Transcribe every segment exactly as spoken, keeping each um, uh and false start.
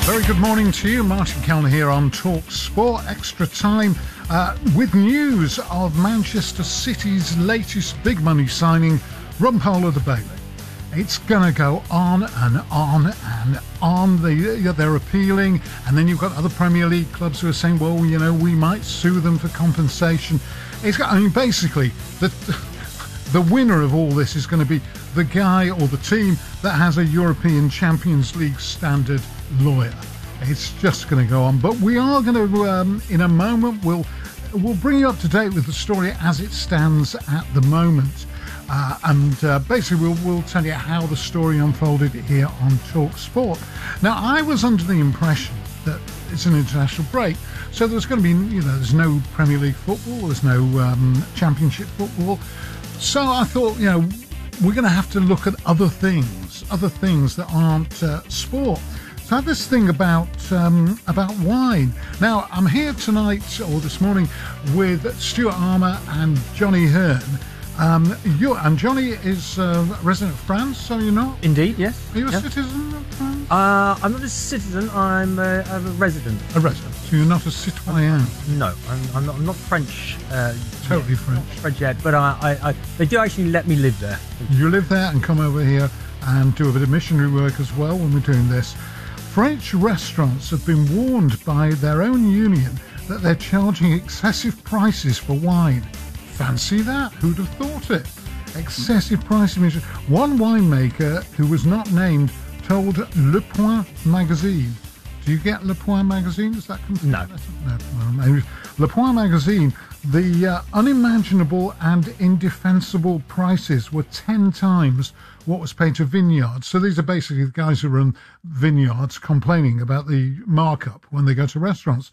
Very good morning to you. Martin Kellner here on Talk Sport. Extra time uh, with news of Manchester City's latest big money signing, Rumpole of the Bailey. It's going to go on and on and on. They, they're appealing, and then you've got other Premier League clubs who are saying, well, you know, we might sue them for compensation. It's got, I mean, basically, the, the winner of all this is going to be the guy or the team that has a European Champions League standard lawyer. It's just going to go on. But we are going to, um, in a moment, we'll, we'll bring you up to date with the story as it stands at the moment. Uh, and uh, basically we'll, we'll tell you how the story unfolded here on Talk Sport. Now, I was under the impression that it's an international break, so there's going to be, you know, there's no Premier League football, there's no um, Championship football. So I thought, you know, we're going to have to look at other things, other things that aren't uh, sport. So I have this thing about um, about wine. Now, I'm here tonight, or this morning, with Stuart Armour and Johnny Hearn. Um, you and Johnny is a uh, resident of France, so you're not? Indeed, yes. Are you a yeah. citizen of France? Uh, I'm not a citizen, I'm a, I'm a resident. A resident, so you're not a citoyen? No, I'm, I'm, not, I'm not French. Uh, totally yet, French. Not French yet, but I, I, I, they do actually let me live there. You live there and come over here and do a bit of missionary work as well when we're doing this. French restaurants have been warned by their own union that they're charging excessive prices for wine. Fancy that? Who'd have thought it? Excessive pricing. One winemaker who was not named told Le Point magazine. Do you get Le Point magazine? Does that come from No. No. no. Le Point magazine, the uh, unimaginable and indefensible prices were ten times what was paid to vineyards. So these are basically the guys who run vineyards complaining about the markup when they go to restaurants.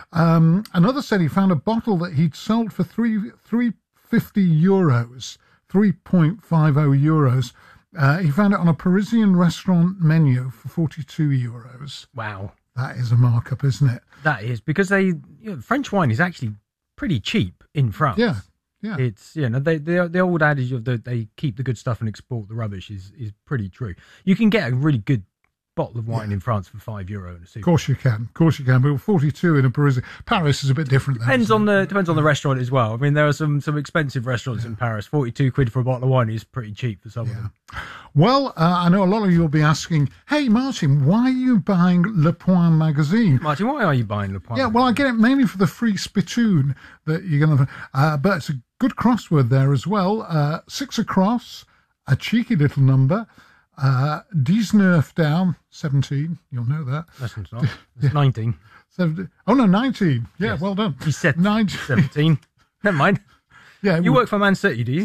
Um, another said he found a bottle that he'd sold for three three fifty euros, three point five zero euros. Uh, he found it on a Parisian restaurant menu for forty two euros. Wow, that is a markup, isn't it? That is, because they you know, French wine is actually pretty cheap in France. Yeah, yeah. It's you know they, the the old adage of the they keep the good stuff and export the rubbish is is pretty true. You can get a really good bottle of wine yeah. in France for five euro in a super. Of course you can, of course you can. But forty-two in a Parisian, Paris is a bit different. Depends though, on the depends on the restaurant as well. I mean, there are some some expensive restaurants yeah. in Paris. Forty-two quid for a bottle of wine is pretty cheap for some yeah. of them. Well, uh, I know a lot of you will be asking, "Hey, Martin, why are you buying Le Point magazine?" Martin, why are you buying Le Point? Yeah, well, I get it mainly for the free spittoon that you're going to. Uh, but it's a good crossword there as well. Uh, six across, a cheeky little number. Uh, nineteen down, seventeen. You'll know that. That's not. It's yeah. nineteen. seventeen. Oh, no, nineteen. Yeah, yes. Well done. You said nineteen. seventeen. Never mind. Yeah, you work for Man City, do you?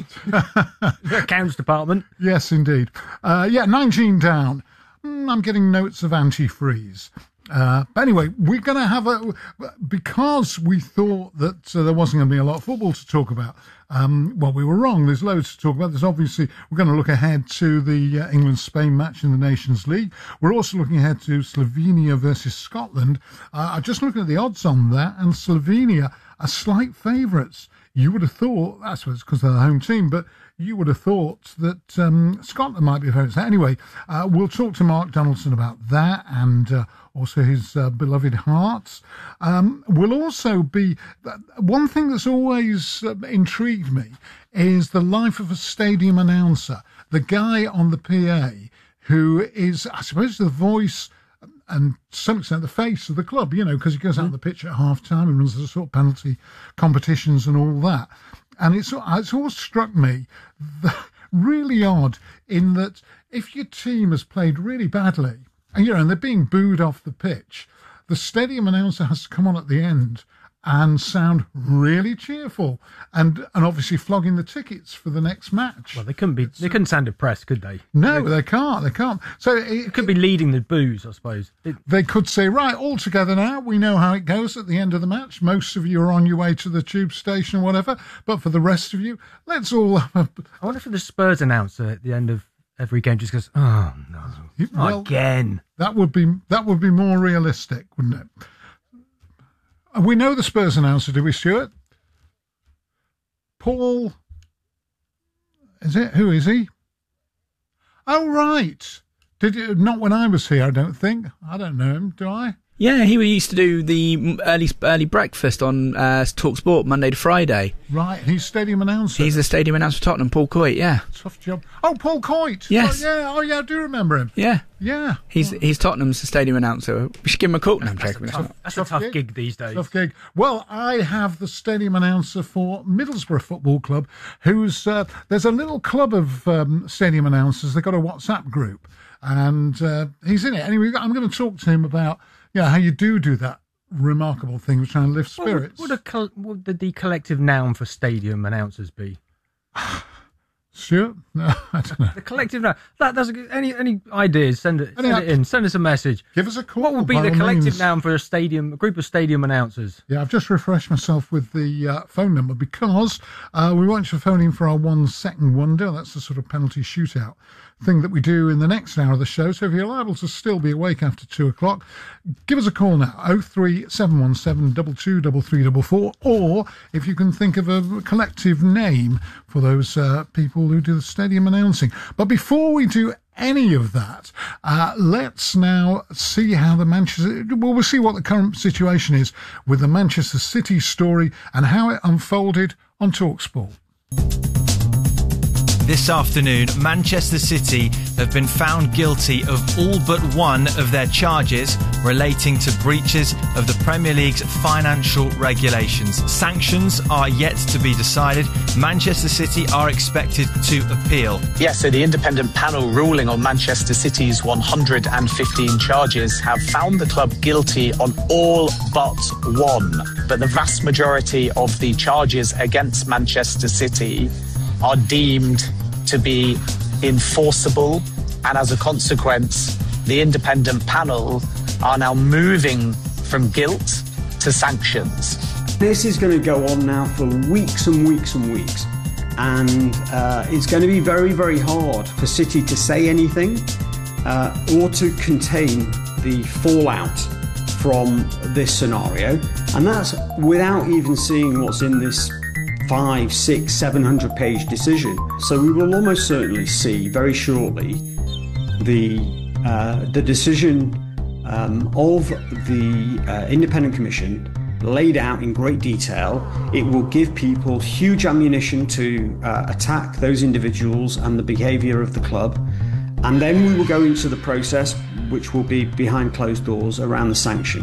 The accounts department. Yes, indeed. Uh, yeah, nineteen down. Mm, I'm getting notes of antifreeze. Uh, but anyway, we're going to have a, because we thought that uh, there wasn't going to be a lot of football to talk about. Um, well, we were wrong. There's loads to talk about. There's obviously, we're going to look ahead to the uh, England-Spain match in the Nations League. We're also looking ahead to Slovenia versus Scotland. Uh, I'm just looking at the odds on that, and Slovenia are slight favourites. You would have thought, that's because they're the home team, but you would have thought that um, Scotland might be favourites. Anyway, uh, we'll talk to Mark Donaldson about that and uh, also his uh, beloved Hearts. Um, we'll also be... One thing that's always uh, intrigued me is the life of a stadium announcer, the guy on the P A who is, I suppose, the voice and to some extent the face of the club, you know, because he goes out on the pitch at half-time and runs the sort of penalty competitions and all that. And it's, it's always struck me that really odd in that if your team has played really badly, and, you know, and they're being booed off the pitch, the stadium announcer has to come on at the end and sound really cheerful and and obviously flogging the tickets for the next match. Well, they couldn't be. It's, they couldn't sound depressed, could they? No, they, they can't. They can't. So it, it could be leading the boos, I suppose. It, they could say, right, all together now. We know how it goes at the end of the match. Most of you are on your way to the tube station or whatever. But for the rest of you, let's all. I wonder if the Spurs announcer at the end of every game just goes, "Oh no, well, again." That would be that would be more realistic, wouldn't it? We know the Spurs announcer, do we, Stuart? Paul, is it? Who is he? Oh, right. Did you? Not when I was here, I don't think. I don't know him, do I? Yeah, he used to do the early early breakfast on uh, Talk Sport Monday to Friday. Right, he's stadium announcer. He's the stadium announcer for Tottenham, Paul Coit, yeah. Tough job. Oh, Paul Coit. Yes. Oh, yeah, oh, yeah, I do remember him. Yeah. Yeah. He's he's Tottenham's stadium announcer. We should give him a call. No, I'm That's, joking. a tough, that's a Tough tough gig. gig these days. Tough gig. Well, I have the stadium announcer for Middlesbrough Football Club, who's, uh, there's a little club of um, stadium announcers. They've got a WhatsApp group, and uh, he's in it. Anyway, I'm going to talk to him about, you know, how you do do that remarkable thing of trying to lift What spirits. would, would, a col- would the, the collective noun for stadium announcers be? Stuart? No, I don't know. The collective noun. That, that's a good, any any ideas? Send it, Any send it in. Send us a message. Give us a call. What would be by the all collective means. noun for a stadium, a group of stadium announcers? Yeah, I've just refreshed myself with the uh, phone number because uh, we want you to phone in for our one second wonder. That's the sort of penalty shootout thing that we do in the next hour of the show. So if you're liable to still be awake after two o'clock, give us a call now, oh three seven one seven, two two three three four four, or if you can think of a collective name for those uh, people who do the stadium announcing. But before we do any of that, uh, let's now see how the Manchester, well, we'll see what the current situation is with the Manchester City story and how it unfolded on TalkSport. This afternoon, Manchester City have been found guilty of all but one of their charges relating to breaches of the Premier League's financial regulations. Sanctions are yet to be decided. Manchester City are expected to appeal. Yes, so the independent panel ruling on Manchester City's one hundred fifteen charges have found the club guilty on all but one. But the vast majority of the charges against Manchester City are deemed to be enforceable, and as a consequence, the independent panel are now moving from guilt to sanctions. This is going to go on now for weeks and weeks and weeks, and uh, it's going to be very, very hard for City to say anything uh, or to contain the fallout from this scenario, and that's without even seeing what's in this five, six, seven hundred page decision. So we will almost certainly see very shortly the uh, the decision um, of the uh, Independent Commission laid out in great detail. It will give people huge ammunition to uh, attack those individuals and the behaviour of the club, and then we will go into the process, which will be behind closed doors, around the sanction.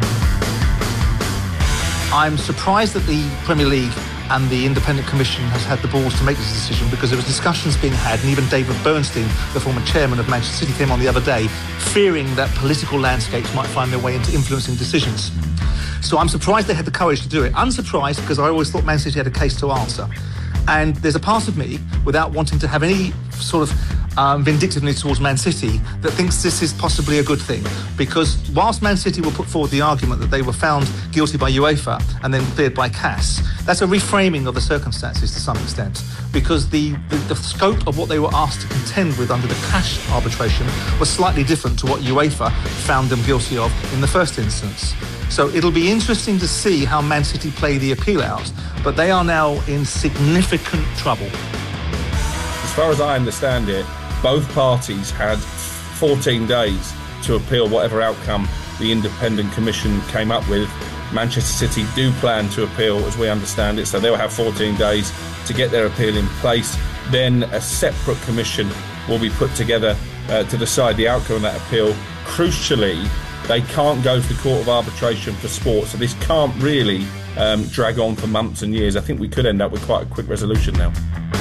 I'm surprised that the Premier League and the Independent Commission has had the balls to make this decision, because there was discussions being had, and even David Bernstein, the former chairman of Manchester City, came on the other day fearing that political landscapes might find their way into influencing decisions. So I'm surprised they had the courage to do it. Unsurprised, because I always thought Man City had a case to answer. And there's a part of me, without wanting to have any sort of um, vindictiveness towards Man City, that thinks this is possibly a good thing. Because whilst Man City will put forward the argument that they were found guilty by UEFA and then cleared by C A S, that's a reframing of the circumstances to some extent. Because the, the, the scope of what they were asked to contend with under the C A S arbitration was slightly different to what UEFA found them guilty of in the first instance. So it'll be interesting to see how Man City play the appeal out, but they are now in significant trouble. As far as I understand it, both parties had fourteen days to appeal whatever outcome the Independent Commission came up with. Manchester City do plan to appeal, as we understand it, so they'll have fourteen days to get their appeal in place. Then a separate commission will be put together uh, to decide the outcome of that appeal. Crucially, they can't go to the Court of Arbitration for Sport, so this can't really um, drag on for months and years. I think we could end up with quite a quick resolution now.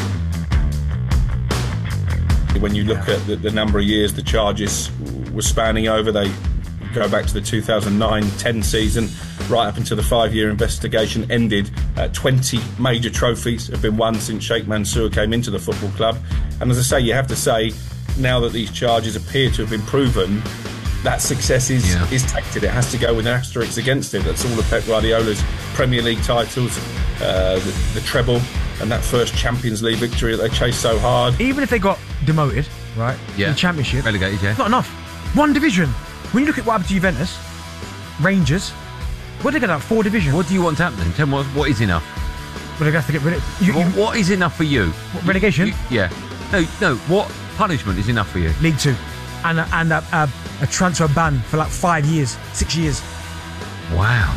When you look at the, the number of years the charges were spanning over, they go back to the two thousand nine ten season, right up until the five-year investigation ended. Uh, twenty major trophies have been won since Sheikh Mansour came into the football club. And as I say, you have to say, now that these charges appear to have been proven, that success is, yeah. is tainted. It has to go with an asterisk against it. That's all of Pep Guardiola's Premier League titles, uh, the, the treble, and that first Champions League victory that they chased so hard. Even if they got demoted, right, yeah. in the Championship, relegated, yeah, it's not enough. One division. When you look at what happened to Juventus, Rangers, what are they going to have? Four divisions. What do you want to happen? Tell me what, what is enough. Well, they're going to have to get rid of you, what, you, what is enough for you? What, relegation? You, you, yeah. No, no. What punishment is enough for you? League Two. and a, and a, a, a transfer ban for like five years, six years. Wow.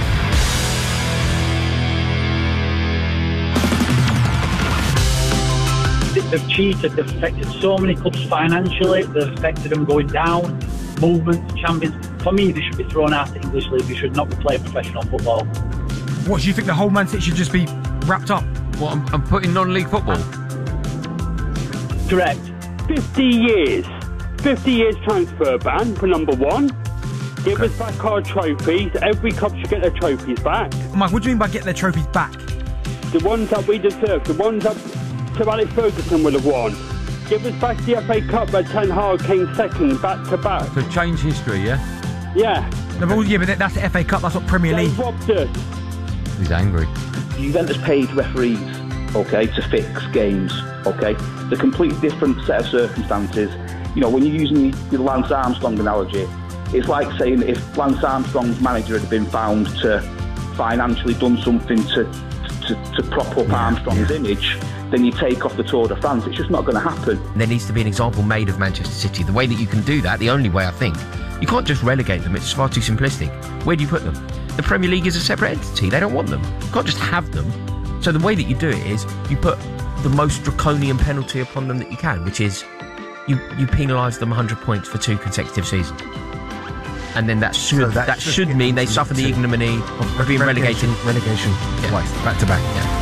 They've cheated, they've affected so many clubs financially, they've affected them going down, movements, champions. For me, they should be thrown out of the English League, they should not be playing professional football. What, do you think the whole Man City should just be wrapped up? What, I'm, I'm putting non-league football? Correct. fifty years. fifty years transfer ban, for number one. Give okay. us back our trophies. Every club should get their trophies back. Mike, what do you mean by get their trophies back? The ones that we deserve, the ones that Sir Alex Ferguson would have won. Give us back the F A Cup where Ten Hag came second, back to back. To change history, yeah? Yeah. No, but, yeah, but that's the F A Cup, that's not Premier League. They robbed us. He's angry. Juventus paid referees, okay, to fix games, okay? The completely different set of circumstances. You know, when you're using the, the Lance Armstrong analogy, it's like saying if Lance Armstrong's manager had been found to financially done something to to, to prop up yeah, Armstrong's yeah. image, then you take off the Tour de France. It's just not going to happen. There needs to be an example made of Manchester City. The way that you can do that, the only way I think, you can't just relegate them. It's far too simplistic. Where do you put them? The Premier League is a separate entity. They don't want them. You can't just have them. So the way that you do it is you put the most draconian penalty upon them that you can, which is you, you penalise them one hundred points for two consecutive seasons. And then that should, so that, that should mean they suffer the ignominy of, of being relegated. Relegation yeah. twice, back to back. Yeah.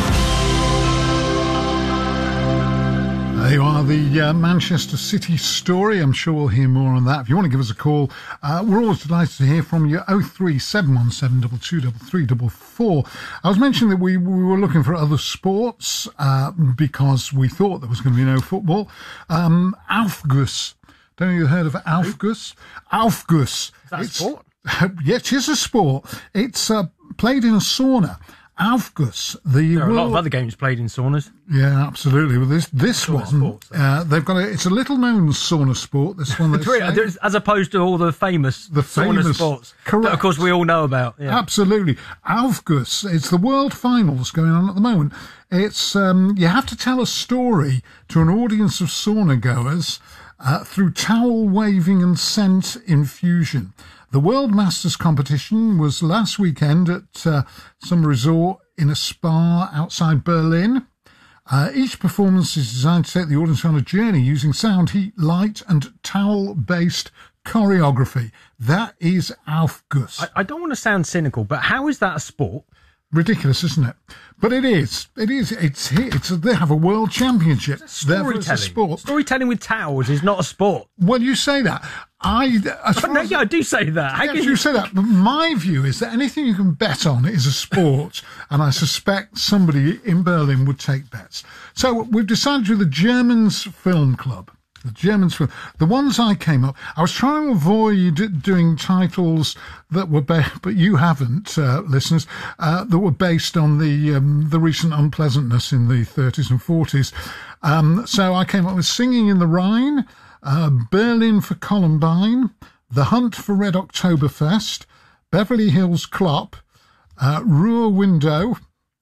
There you are, the uh, Manchester City story. I'm sure we'll hear more on that. If you want to give us a call, uh, we're always delighted to hear from you. oh three seven one seven two two three three four four. I was mentioning that we, we were looking for other sports uh, because we thought there was going to be no football. Um, Aufguss. Don't know if you've heard of Aufguss? Aufguss. Is that a it's, sport? Yes, it's a sport. It's uh, played in a sauna. Aufguss. The there are world... a lot of other games played in saunas. Yeah, absolutely. Well, this this sauna one, sports, uh, they've got a. It's a little known sauna sport. This one, as opposed to all the famous the sauna famous, sports, correct. that of course we all know about. Yeah. Absolutely, Aufguss. It's the world finals going on at the moment. It's um, you have to tell a story to an audience of sauna goers uh, through towel waving and scent infusion. The World Masters competition was last weekend at uh, some resort in a spa outside Berlin. Uh, each performance is designed to take the audience on a journey using sound, heat, light and towel-based choreography. That is Aufguss. I, I don't want to sound cynical, but how is that a sport? Ridiculous, isn't it? But it is. It is. It's here. It's a, they have a world championship. Storytelling. It's a sport. Storytelling with towels is not a sport. Well, you say that. I. As no, yeah, I do say that. How yes, can you say that. But my view is that anything you can bet on is a sport, and I suspect somebody in Berlin would take bets. So we've decided to do the Germans Film Club. The Germans, the ones I came up, I was trying to avoid doing titles that were, ba- but you haven't, uh, listeners, uh, that were based on the um, the recent unpleasantness in the thirties and forties. Um, so I came up with Singing in the Rhine, uh, Berlin for Columbine, The Hunt for Red Oktoberfest, Beverly Hills Clop, uh, Ruhr Window,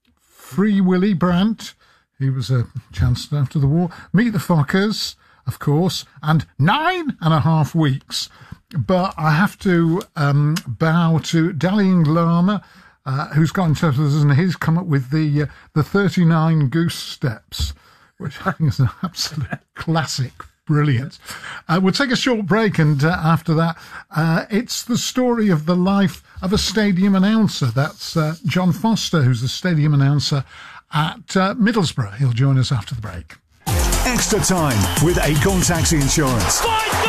Free Willy Brandt, he was a chancellor after the war, Meet the Fockers, of course, and nine and a half weeks. But I have to um, bow to Dallying Lama, uh, who's got in touch with us, and he's come up with the uh, the thirty-nine Goose Steps, which I think is an absolute classic. Brilliant. Uh, we'll take a short break, and uh, after that, uh, it's the story of the life of a stadium announcer. That's uh, John Foster, who's the stadium announcer at uh, Middlesbrough. He'll join us after the break. Extra time with Acorn Taxi Insurance.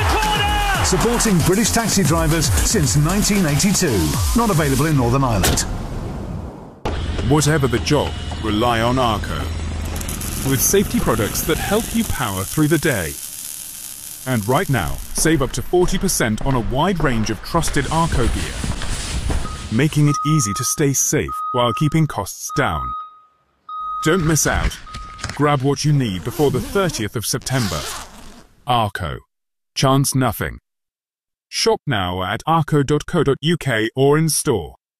Supporting British taxi drivers since nineteen eighty-two. Not available in Northern Ireland. Whatever the job, rely on Arco. With safety products that help you power through the day. And right now, save up to forty percent on a wide range of trusted Arco gear, making it easy to stay safe while keeping costs down. Don't miss out. Grab what you need before the thirtieth of September. Arco. Chance nothing. Shop now at arco dot co dot uk or in store.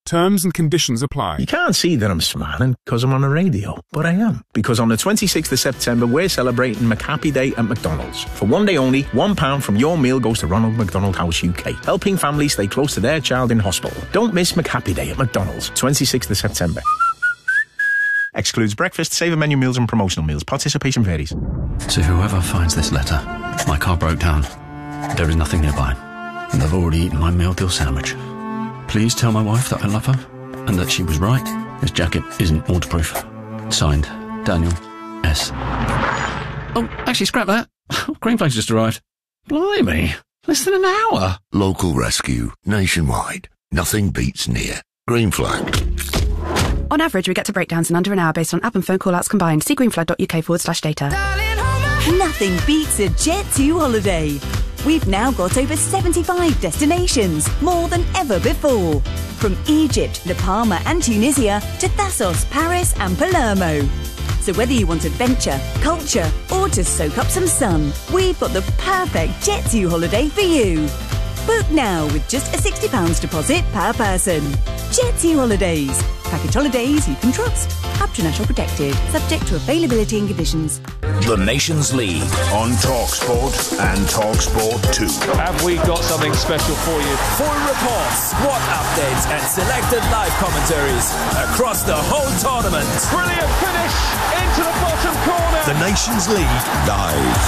Terms and conditions apply. You can't see that I'm smiling because I'm on the radio, but I am. Because on the twenty-sixth of September, we're celebrating McHappy Day at McDonald's. For one day only, one pound from your meal goes to Ronald McDonald House U K, helping families stay close to their child in hospital. Don't miss McHappy Day at McDonald's, twenty-sixth of September. Excludes breakfast, saver menu meals and promotional meals. Participation varies. To whoever finds this letter, my car broke down. There is nothing nearby, and I've already eaten my meal deal sandwich. Please tell my wife that I love her, and that she was right. This jacket isn't waterproof. Signed, Daniel S. Oh, actually, scrap that. Greenflags just arrived. Blimey, less than an hour. Local rescue, nationwide. Nothing beats near. Green Flag. On average, we get to breakdowns in under an hour based on app and phone call-outs combined. See greenflag.uk forward slash data. Nothing beats a Jet two holiday. We've now got over seventy-five destinations, more than ever before. From Egypt, La Palma and Tunisia to Thassos, Paris and Palermo. So whether you want adventure, culture or to soak up some sun, we've got the perfect Jet two holiday for you. Book now with just a sixty pounds deposit per person. Jet two Holidays. Package holidays you can trust. Up to national protected. Subject to availability and conditions. The Nations League on TalkSport and TalkSport two. Have we got something special for you? Full reports, squad updates and selected live commentaries across the whole tournament. Brilliant finish into the bottom corner. The Nations League live.